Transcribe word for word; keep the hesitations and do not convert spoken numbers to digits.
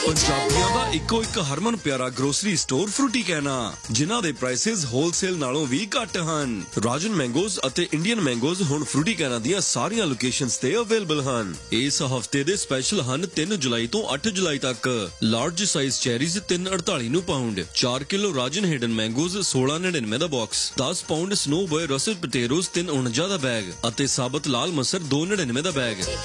ਪੰਜਾਬੀਆਂ ਦਾ ਇੱਕੋ ਇੱਕ ਹਰਮਨ ਪਿਆਰਾ ਗਰੋਸਰੀ ਸਟੋਰ ਫਰੂਟੀ ਕਹਿਣਾ, ਜਿਨ੍ਹਾਂ ਦੇ ਪ੍ਰਾਈਸਿਸ ਹੋਲਸੇਲ ਨਾਲੋਂ ਵੀ ਘੱਟ ਹਨ। ਰਾਜਨ ਮੈਂਗੋਜ਼ ਅਤੇ ਇੰਡੀਅਨ ਮੈਂਗੋਜ਼ ਹੁਣ ਫਰੂਟੀ ਕਹਿਣਾ ਦੀਆਂ ਸਾਰੀਆਂ ਲੋਕੇਸ਼ਨਸ ਤੇ ਅਵੇਲੇਬਲ ਹਨ। ਇਸ ਹਫਤੇ ਦੇ ਸਪੈਸ਼ਲ ਹਨ ਤਿੰਨ ਜੁਲਾਈ ਤੋਂ ਅੱਠ ਜੁਲਾਈ ਤੱਕ। ਲਾਰਜ ਸਾਈਜ਼ ਚੈਰੀਜ਼ ਤਿੰਨ ਸੌ ਅੜਤਾਲੀ ਨੂੰ ਪਾਉਂਡ, ਚਾਰ ਕਿਲੋ ਰਾਜਨ ਹਿਡਨ ਮੈਂਗੋਜ਼ ਸੋਲਾਂ ਨੜਿਨਵੇਂ ਦਾ ਬਾਕਸ, ਦਸ pound snow boy rust potatoes ਤਿੰਨ ਉਣੰਜਾ ਦਾ ਬੈਗ ਅਤੇ ਸਾਬਤ ਲਾਲ ਮਸਰ ਦੋ ਨੜਿਨਵੇਂ ਦਾ ਬੈਗ।